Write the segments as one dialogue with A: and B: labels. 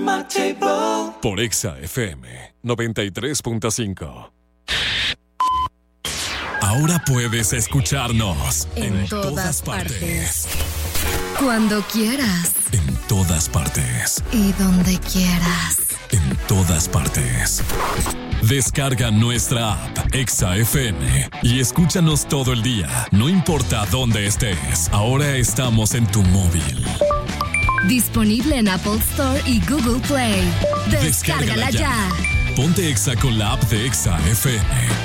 A: Por Exa FM 93.5. Ahora puedes escucharnos
B: en todas partes. Cuando quieras.
A: En todas partes.
B: Y donde quieras.
A: En todas partes. Descarga nuestra app Exa FM y escúchanos todo el día, no importa dónde estés. Ahora estamos en tu móvil.
B: Disponible en Apple Store y Google Play. Descárgala ya.
A: Ponte Exa con la app de Exa FM.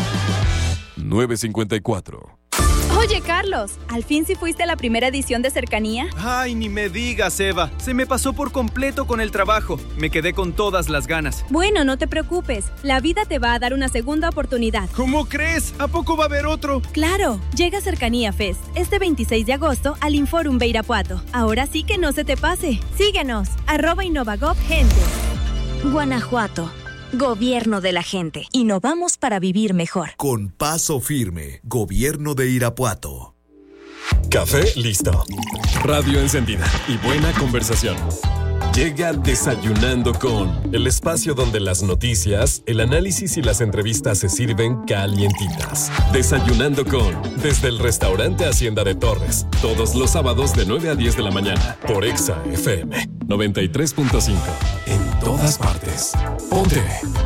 A: 954.
C: Oye, Carlos, ¿al fin sí fuiste a la primera edición de Cercanía?
D: Ay, ni me digas, Eva. Se me pasó por completo con el trabajo. Me quedé con todas las ganas.
C: Bueno, no te preocupes. La vida te va a dar una segunda oportunidad.
D: ¿Cómo crees? ¿A poco va a haber otro?
C: Claro. Llega Cercanía Fest este 26 de agosto al Inforum de Irapuato. Ahora sí que no se te pase. Síguenos. @InnovaGov Gente.
E: Guanajuato. Gobierno de la gente. Innovamos para vivir mejor.
F: Con paso firme. Gobierno de Irapuato.
A: Café listo. Radio encendida y buena conversación. Llega Desayunando con, el espacio donde las noticias, el análisis y las entrevistas se sirven calientitas. Desayunando con, desde el restaurante Hacienda de Torres, todos los sábados de 9 a 10 de la mañana, por Exa FM 93.5. En todas partes. Ponte.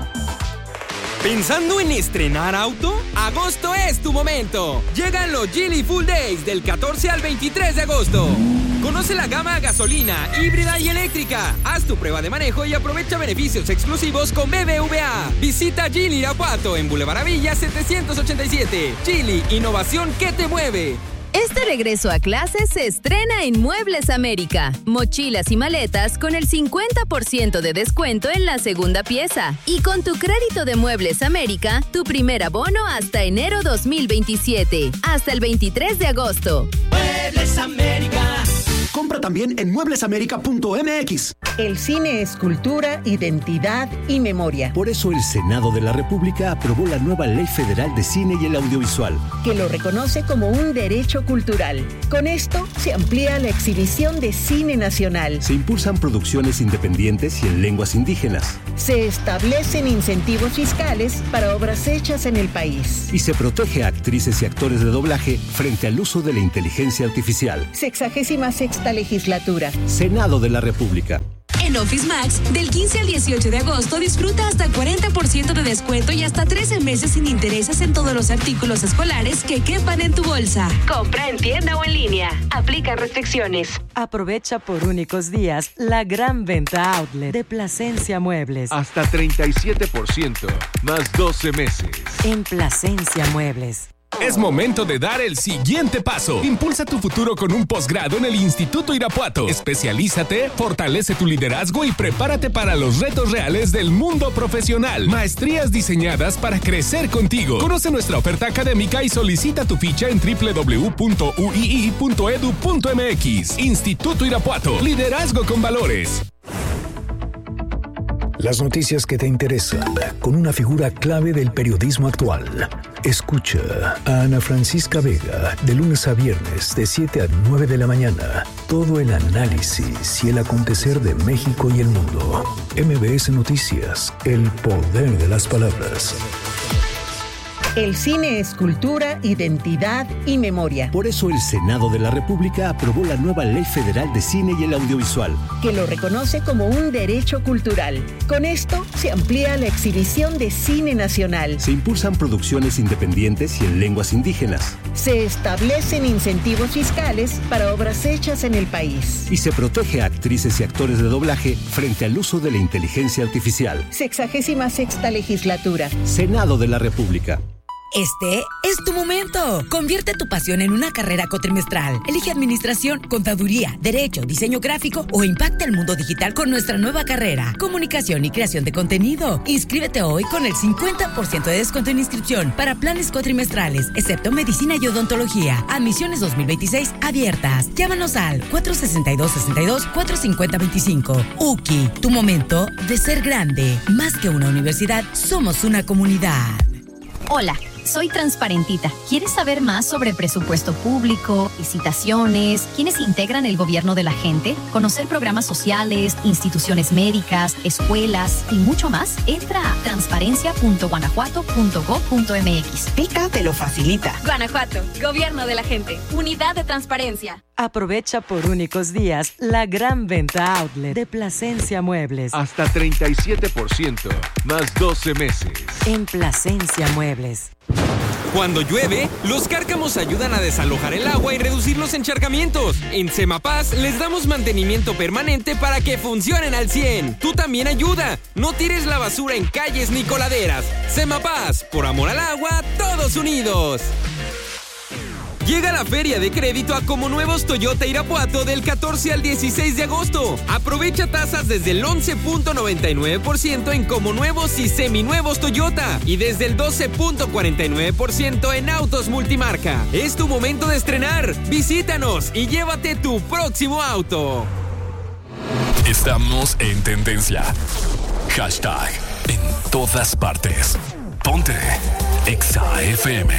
G: ¿Pensando en estrenar auto? Agosto es tu momento. Llegan los Geely Full Days del 14 al 23 de agosto. Conoce la gama gasolina, híbrida y eléctrica. Haz tu prueba de manejo y aprovecha beneficios exclusivos con BBVA. Visita Geely Irapuato en Boulevard Avilla 787. Geely, innovación que te mueve.
B: Este regreso a clases se estrena en Muebles América. Mochilas y maletas con el 50% de descuento en la segunda pieza. Y con tu crédito de Muebles América, tu primer abono hasta enero 2027. Hasta el 23 de agosto.
H: Muebles América.
I: Compra también en mueblesamerica.mx.
J: El cine es cultura, identidad y memoria.
K: Por eso el Senado de la República aprobó la nueva Ley Federal de Cine y el Audiovisual,
J: que lo reconoce como un derecho cultural. Con esto se amplía la exhibición de cine nacional.
K: Se impulsan producciones independientes y en lenguas indígenas.
J: Se establecen incentivos fiscales para obras hechas en el país.
K: Y se protege a actrices y actores de doblaje frente al uso de la inteligencia artificial.
J: 66ª legislatura.
K: Senado de la República.
L: En Office Max, del 15 al 18 de agosto, disfruta hasta 40% de descuento y hasta 13 meses sin intereses en todos los artículos escolares que quepan en tu bolsa.
E: Compra en tienda o en línea. Aplica restricciones.
M: Aprovecha por únicos días la gran venta outlet de Plasencia Muebles.
N: Hasta 37%, más 12 meses.
M: En Plasencia Muebles.
O: Es momento de dar el siguiente paso. Impulsa tu futuro con un posgrado en el Instituto Irapuato. Especialízate, fortalece tu liderazgo y prepárate para los retos reales del mundo profesional. Maestrías diseñadas para crecer contigo. Conoce nuestra oferta académica y solicita tu ficha en www.uii.edu.mx. Instituto Irapuato. Liderazgo con valores.
P: Las noticias que te interesan, con una figura clave del periodismo actual. Escucha a Ana Francisca Vega, de lunes a viernes, de 7 a 9 de la mañana. Todo el análisis y el acontecer de México y el mundo. MBS Noticias, el poder de las palabras.
J: El cine es cultura, identidad y memoria.
K: Por eso el Senado de la República aprobó la nueva Ley Federal de Cine y el Audiovisual,
J: que lo reconoce como un derecho cultural. Con esto se amplía la exhibición de cine nacional.
K: Se impulsan producciones independientes y en lenguas indígenas.
J: Se establecen incentivos fiscales para obras hechas en el país.
K: Y se protege a actrices y actores de doblaje frente al uso de la inteligencia artificial.
J: 66ª legislatura.
K: Senado de la República.
Q: Este es tu momento. Convierte tu pasión en una carrera cuatrimestral. Elige administración, contaduría, derecho, diseño gráfico o impacta el mundo digital con nuestra nueva carrera, comunicación y creación de contenido. Inscríbete hoy con el 50% de descuento en inscripción para planes cuatrimestrales, excepto medicina y odontología. Admisiones 2026 abiertas. Llámanos al 462-62-450-25. UKI, tu momento de ser grande. Más que una universidad, somos una comunidad.
E: Hola,
R: Soy transparentita. ¿Quieres saber más sobre presupuesto público, licitaciones, quiénes integran el gobierno de la gente, conocer programas sociales, instituciones médicas, escuelas y mucho más? Entra a transparencia.guanajuato.gov.mx.
S: Pica te lo facilita.
C: Guanajuato, gobierno de la gente, unidad de transparencia.
M: Aprovecha por únicos días la gran venta outlet de Plasencia Muebles.
N: Hasta 37%, más 12 meses.
M: En Plasencia Muebles.
G: Cuando llueve, los cárcamos ayudan a desalojar el agua y reducir los encharcamientos. En Semapaz les damos mantenimiento permanente para que funcionen al 100. Tú también ayuda. No tires la basura en calles ni coladeras. Semapaz, por amor al agua, todos unidos. Llega la Feria de Crédito a Como Nuevos Toyota Irapuato del 14 al 16 de agosto. Aprovecha tasas desde el 11.99% en Como Nuevos y Seminuevos Toyota y desde el 12.49% en autos multimarca. Es tu momento de estrenar. Visítanos y llévate tu próximo auto.
A: Estamos en tendencia. Hashtag en todas partes. Ponte Exa FM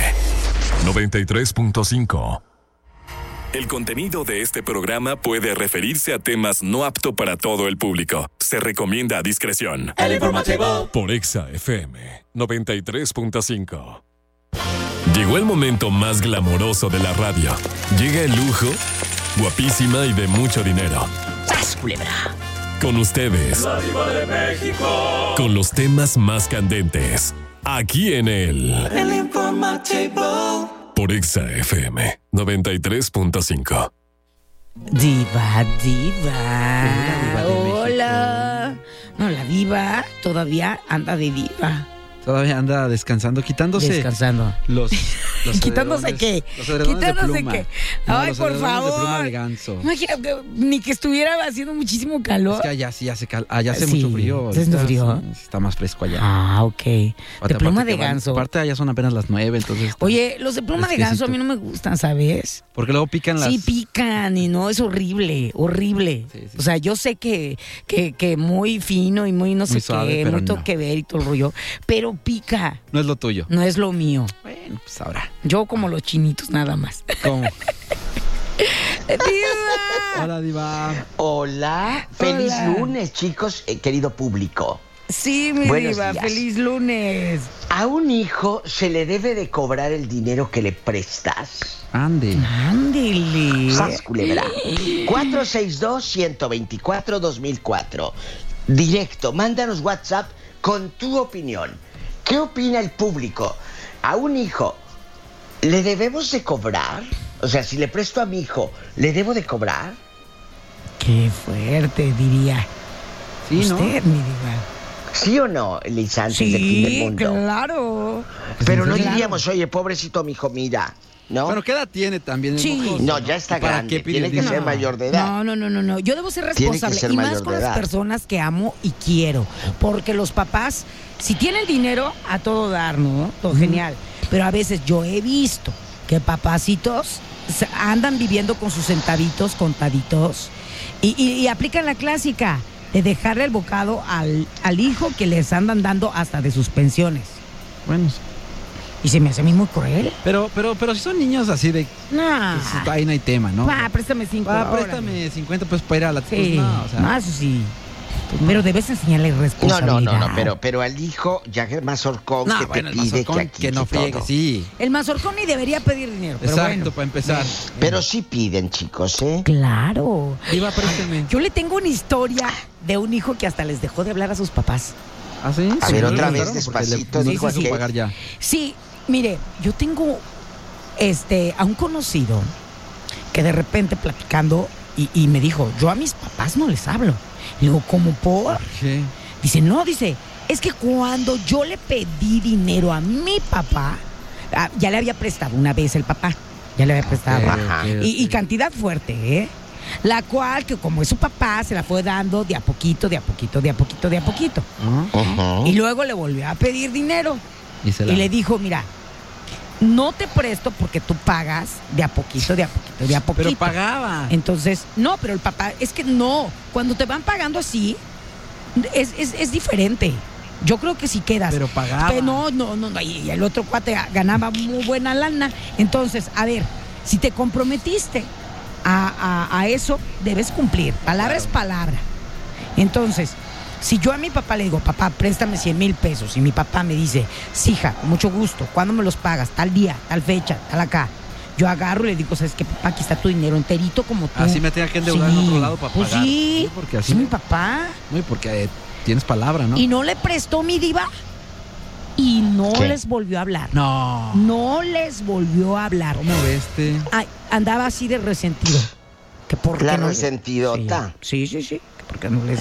A: 93.5. El contenido de este programa puede referirse a temas no apto para todo el público. Se recomienda a discreción.
H: El informativo
A: por Exa FM 93.5. Llegó el momento más glamoroso de la radio. Llega el lujo, guapísima y de mucho dinero.
H: ¡Sas, culebra!
A: Con ustedes.
H: La Diva de México.
A: Con los temas más candentes. Aquí en el
H: informativo
A: por Exa FM 93.5.
Q: Diva.
T: Hola.
Q: No, la diva todavía anda de diva.
T: Todavía anda descansando,
Q: Descansando.
T: los
Q: ¿Quitándose qué?
T: Los edredones
Q: ¿Quitándose
T: de pluma.
Q: qué?
T: No,
Q: Ay,
T: los
Q: por
T: edredones
Q: favor.
T: de pluma de ganso.
Q: Imagínate, ni que estuviera haciendo muchísimo calor.
T: Es que allá sí hace allá hace
Q: Sí,
T: mucho frío.
Q: ¿hace frío?
T: Está más fresco allá.
Q: Ah, ok. De pluma de ganso.
T: Aparte allá son apenas las 9, entonces.
Q: Oye, los de pluma de ganso a mí no me gustan, ¿sabes?
T: Porque luego pican las...
Q: Sí, pican y no, es horrible. Sí. O sea, yo sé que muy fino y muy no sé
T: suave,
Q: qué,
T: pero
Q: mucho
T: no.
Q: que ver y todo el rollo, pero pica.
T: No es lo tuyo.
Q: No es lo mío.
T: Bueno, pues ahora.
Q: Yo como los chinitos nada más.
T: ¿Cómo?
Q: ¡Diva!
T: Hola, Diva.
U: Hola. Feliz lunes, chicos, querido público.
Q: Sí, mi
U: Buenos
Q: diva,
U: días.
Q: feliz lunes.
U: ¿A un hijo se le debe de cobrar el dinero que le prestas?
Q: Ándele.
U: ¡Sas, culebra! 462-124-2004. Directo, mándanos WhatsApp con tu opinión. ¿Qué opina el público? ¿A un hijo le debemos de cobrar? O sea, si le presto a mi hijo, ¿le debo de cobrar?
Q: Qué fuerte, diría.
T: Sí,
Q: usted,
T: ¿no?
Q: mi diva.
U: ¿Sí o no, Elisa, antes del fin del mundo?
Q: Claro.
U: Pero no
Q: Claro.
U: diríamos, oye, pobrecito mi hijo, mira, ¿no?
T: Bueno, ¿qué edad tiene también?
Q: Sí.
U: No, ya está
T: ¿Para
U: grande,
T: qué pide
U: tiene que
T: dinero?
U: ser mayor de edad.
Q: No. Yo debo ser
U: Tiene que
Q: responsable.
U: ser
Q: Y más
U: mayor
Q: con
U: de
Q: las
U: edad.
Q: personas que amo y quiero. Porque los papás, si tienen dinero, a todo dar, ¿no? Todo genial. Pero a veces yo he visto que papacitos andan viviendo con sus centavitos contaditos y aplican la clásica de dejarle el bocado al hijo que les andan dando hasta de sus pensiones.
T: Bueno,
Q: Y se me hace a mí muy cruel.
T: pero si son niños así de...
Q: Nah.
T: Pues, ahí no hay tema, ¿no?
Q: Préstame 5.
T: Préstame 50 pues para ir a la...
Q: Sí,
T: Pues, no, o sea,
Q: eso sí. Pero debes enseñarle responsabilidad.
U: No, pero al hijo ya es más horcón
T: no,
U: que
T: bueno,
U: te
T: el
U: pide
T: mazorcón
U: que aquí
T: que no friegue,
U: todo.
T: sí.
Q: El mazorcón ni debería pedir dinero. Pero
T: Exacto,
Q: bueno.
T: para empezar.
U: Pero sí piden, chicos, ¿eh?
Q: Claro.
T: Diva, préstame.
Q: Yo le tengo una historia de un hijo que hasta les dejó de hablar a sus papás.
T: ¿Ah, sí?
U: A
T: Sí,
U: ver, otra
T: claro,
U: vez,
T: porque
U: despacito,
T: no
U: dijo
T: se
U: aquel.
T: pagar ya.
Q: Sí, mire, yo tengo a un conocido que de repente platicando y me dijo, yo a mis papás no les hablo. Y digo, ¿cómo por?
T: ¿Qué?
Q: Dice, es que cuando yo le pedí dinero a mi papá, ya le había prestado una vez el papá, ya le había prestado. Y cantidad fuerte, ¿eh? La cual, que como es su papá, se la fue dando de a poquito. Y luego le volvió a pedir dinero. Y le dijo, mira, no te presto porque tú pagas de a poquito.
T: Pero pagaba.
Q: Entonces, no, pero el papá, es que no, cuando te van pagando así, es diferente.
S: Yo creo que sí quedas.
T: Pero pagaba.
S: No, y el otro cuate ganaba muy buena lana. Entonces, a ver, si te comprometiste a eso, debes cumplir. Palabra es palabra. Entonces, si yo a mi papá le digo, papá, préstame 100,000 pesos, y mi papá me dice, sí, hija, con mucho gusto, ¿cuándo me los pagas? Tal día, tal fecha, tal acá. Yo agarro y le digo, ¿sabes qué, papá? Aquí está tu dinero enterito como tú.
T: Así me tenía que endeudar en otro lado para pagar.
S: Sí,
T: porque así
S: mi papá.
T: No, y porque tienes palabra, ¿no?
S: Y no le prestó mi diva y no
U: ¿Qué?
S: les volvió a hablar.
T: No.
S: No les volvió a hablar.
T: ¿Cómo ves?
S: Ay, andaba así de resentido. Que por
U: La
S: qué no
U: resentidota.
S: Sí. Que por qué no les...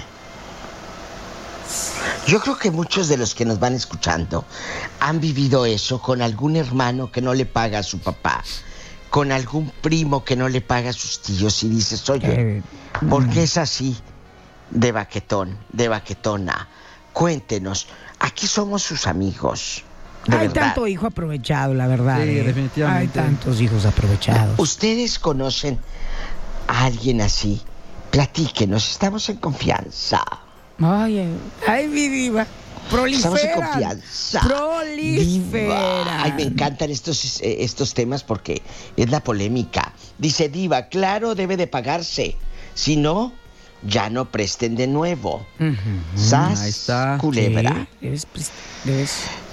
U: Yo creo que muchos de los que nos van escuchando han vivido eso con algún hermano que no le paga a su papá, con algún primo que no le paga a sus tíos, y dices, oye, ¿por qué es así de baquetón, de baquetona? Cuéntenos, aquí somos sus amigos.
S: Hay
U: verdad.
S: tanto hijo aprovechado, la verdad.
T: Sí, definitivamente.
S: Hay tantos hijos aprovechados.
U: ¿Ustedes conocen a alguien así? Platíquenos, estamos en confianza.
S: Ay, mi diva.
U: Estamos en
S: Prolifera.
U: confianza.
S: Prolifera.
U: Ay, me encantan estos temas porque es la polémica. Dice Diva, claro, debe de pagarse. Si no, ya no presten de nuevo. Sas,
T: ahí está.
U: culebra.
S: Sí, debes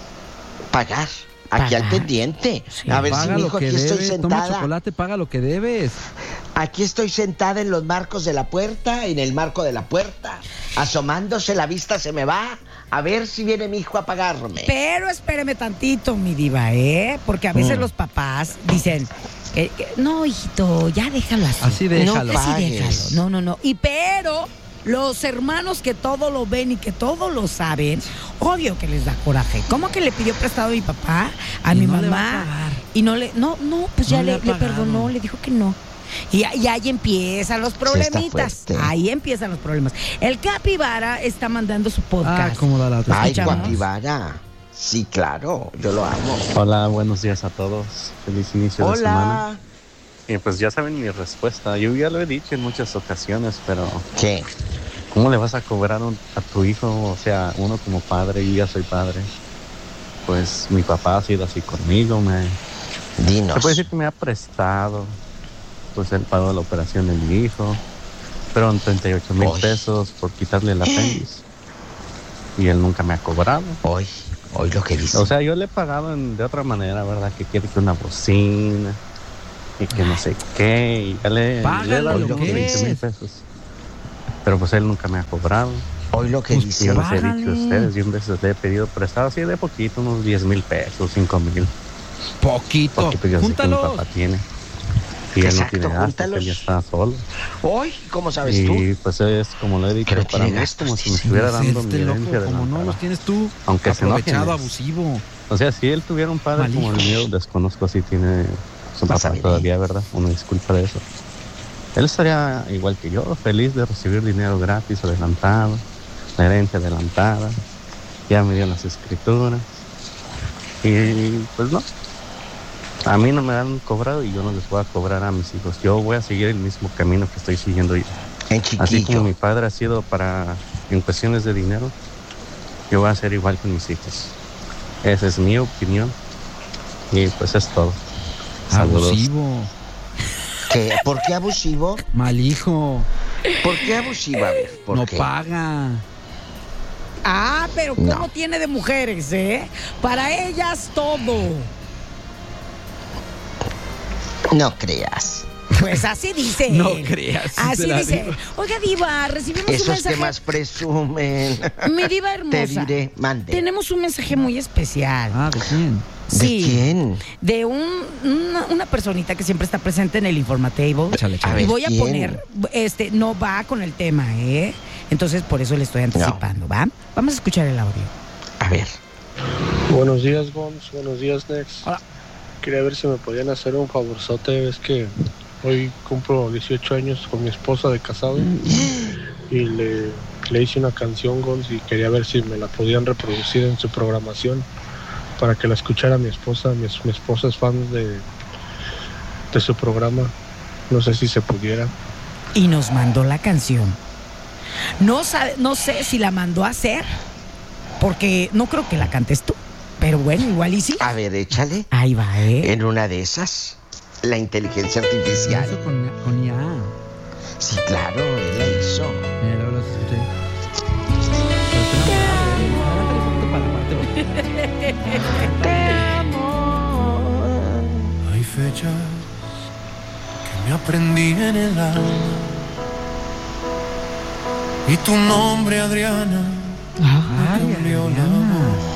U: pagar. Aquí
S: pagar.
U: al pendiente.
T: Sí,
U: A ver si
T: paga
U: mi
T: lo
U: hijo,
T: que
U: aquí estoy
T: debes. Toma
U: sentada.
T: chocolate, paga lo que debes.
U: Aquí estoy sentada en los marcos de la puerta, en el marco de la puerta, asomándose, la vista se me va, a ver si viene mi hijo a pagarme.
S: Pero espéreme tantito, mi diva, Porque a veces los papás dicen, no, hijito, ya déjalo así.
T: Así déjalo.
S: No, así déjalo. No. Y pero los hermanos que todo lo ven y que todo lo saben, obvio que les da coraje. ¿Cómo que le pidió prestado a mi papá, a mi mamá? Y no le, pues ya le perdonó, le dijo que no. Y ahí empiezan los problemitas. Ahí empiezan los problemas. El Capibara está mandando su podcast.
T: ¿Cómo da la otra?
U: Ay, Capibara. Sí, claro, yo lo amo.
V: Hola, buenos días a todos. Feliz inicio de semana.
U: Hola.
V: Y pues ya saben mi respuesta. Yo ya lo he dicho en muchas ocasiones, pero...
U: ¿Qué?
V: ¿Cómo le vas a cobrar a tu hijo? O sea, uno como padre, yo ya soy padre. Pues mi papá ha sido así conmigo.
U: Dinos.
V: Se puede decir que me ha prestado. Pues él pagó la operación de mi hijo. Fueron 38,000 pesos por quitarle el apéndice. Y él nunca me ha cobrado.
U: Hoy lo que dice.
V: O sea, yo le he pagado de otra manera, ¿verdad? Que quiere que una bocina y que no sé qué. Y ya le he dado
T: lo que
V: 20,000 pesos. Pero pues él nunca me ha cobrado.
U: Hoy lo que dice.
V: Yo les he dicho a ustedes, yo en veces le he pedido prestado así de poquito, unos 10,000 pesos, 5,000.
T: Poquito.
V: Porque pues yo sé que mi papá tiene. Y él no tiene gasto, él ya está solo.
U: Hoy, ¿cómo sabes tú?
V: Y pues es, como lo he dicho, para mí es como si me estuviera dando mi herencia de
T: como no los tienes tú,
V: aunque
T: aprovechado,
V: se
T: abusivo.
V: O sea, si él tuviera un padre como el mío, desconozco si tiene su papá todavía, ¿verdad? Una disculpa de eso. Él estaría igual que yo, feliz de recibir dinero gratis, adelantado, la herencia adelantada. Ya me dio las escrituras. Y pues no. A mí no me han cobrado y yo no les voy a cobrar a mis hijos. Yo voy a seguir el mismo camino que estoy siguiendo yo. Así como mi padre ha sido en cuestiones de dinero, yo voy a ser igual con mis hijos. Esa es mi opinión. Y pues es todo. Saludos.
T: Abusivo.
U: ¿Qué? ¿Por qué abusivo?
T: Mal hijo.
U: ¿Por qué abusiva? A ver, ¿por
T: no
U: qué?
T: paga.
S: Pero ¿cómo tiene de mujeres, Para ellas todo.
U: No creas.
S: Pues así dice.
T: No creas.
S: Así dice. Oiga, diva, recibimos un mensaje.
U: Esos que más presumen.
S: Mi diva hermosa.
U: Te diré, mande.
S: Tenemos un mensaje muy especial.
T: ¿De quién?
U: Sí, ¿de quién?
S: De una personita que siempre está presente en el Informatable.
T: Échale.
S: Y voy a poner, no va con el tema, Entonces por eso le estoy anticipando, ¿va? Vamos a escuchar el audio.
U: A ver.
W: Buenos días, Gons. Buenos días, Nex.
S: Hola.
W: Quería ver si me podían hacer un favorzote. Es que hoy cumplo 18 años con mi esposa de casado y le hice una canción, Gons, y quería ver si me la podían reproducir en su programación para que la escuchara mi esposa. Mi esposa es fan de su programa. No sé si se pudiera.
S: Y nos mandó la canción. No sé si la mandó a hacer porque no creo que la cantes tú. Pero bueno, igual y sí.
U: A ver, échale.
S: Ahí va,
U: En una de esas, la inteligencia artificial.
T: Eso con IA.
U: Sí, claro, él la hizo.
T: Mira, luego lo escuché. Pero estoy enamorado,
H: Te amo. Hay fechas que me aprendí en el alma. Y tu nombre, Adriana, me cambió la voz.